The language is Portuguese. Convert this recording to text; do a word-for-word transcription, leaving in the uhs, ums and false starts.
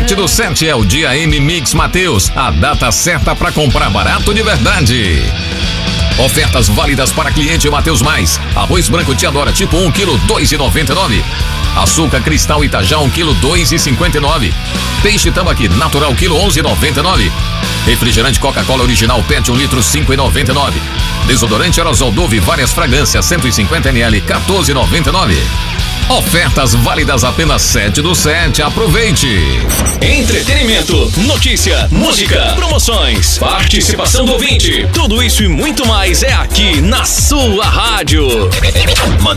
sete do sete é o dia M Mix Mateus, a data certa para comprar barato de verdade. Ofertas válidas para cliente Mateus Mais. Arroz branco Tiadora tipo um quilo, dois e noventa e nove. Açúcar Cristal Itajá um quilo, dois e cinquenta e nove. Peixe Tambaqui Natural quilo, onze e noventa e nove. Refrigerante Coca-Cola Original Pet um litro, cinco e noventa e nove. Desodorante Aerosol Dove várias fragrâncias cento e cinquenta mililitros, quatorze e noventa e nove. Ofertas válidas apenas sete do sete. Aproveite! Entretenimento, notícia, música, promoções, participação do ouvinte. Tudo isso e muito mais é aqui na sua rádio.